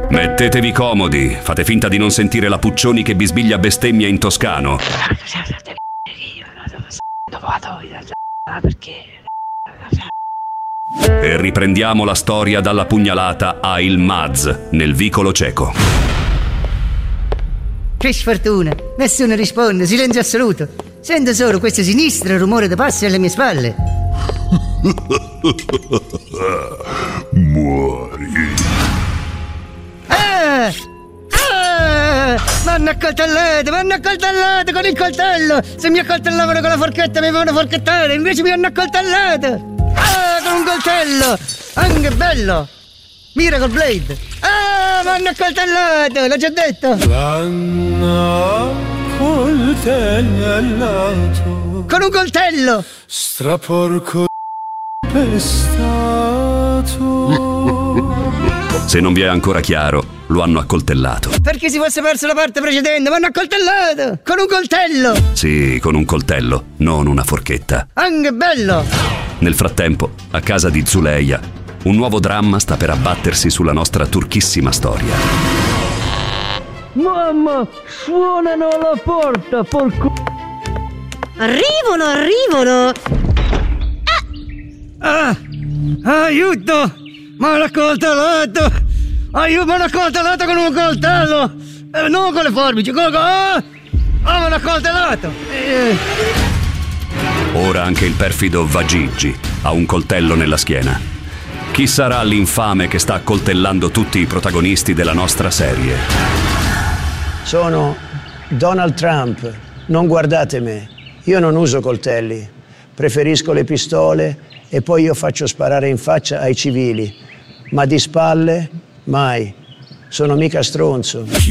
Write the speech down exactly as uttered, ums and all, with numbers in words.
Mettetevi comodi, fate finta di non sentire la Puccioni che bisbiglia bestemmia in toscano. E riprendiamo la storia dalla pugnalata a Il Maz, nel vicolo cieco. Che sfortuna, nessuno risponde, silenzio assoluto. Sento solo questo sinistro rumore di passi alle mie spalle. Muori. Ah! Ah! M'hanno accoltellato, m'hanno accoltellato con il coltello. Se mi accoltellavano con la forchetta mi avevano forchettato, invece mi hanno accoltellato. Ah, con un coltello, anche bello. Miracle Blade. Ah, m'hanno accoltellato, l'ho già detto. L'hanno accoltellato Con un coltello. straporco pestato. Se non vi è ancora chiaro, lo hanno accoltellato. Perché si fosse perso la parte precedente, m'hanno accoltellato. Con un coltello. Sì, con un coltello, non una forchetta. Anche bello. Nel frattempo, a casa di Zuleia, un nuovo dramma sta per abbattersi sulla nostra turchissima storia. Mamma, suonano alla porta, porco. Arrivano, arrivano. Ah, aiuto, m'hanno accoltellato. Aiuto, m'hanno accoltellato con un coltello. Eh, non con le forbici, con... Ah, ah m'hanno accoltellato. Eh. Ora anche il perfido Vagigi ha un coltello nella schiena. Chi sarà l'infame che sta accoltellando tutti i protagonisti della nostra serie? Sono Donald Trump, non guardate me. Io non uso coltelli, preferisco le pistole e poi io faccio sparare in faccia ai civili. Ma di spalle, mai. Sono mica stronzo.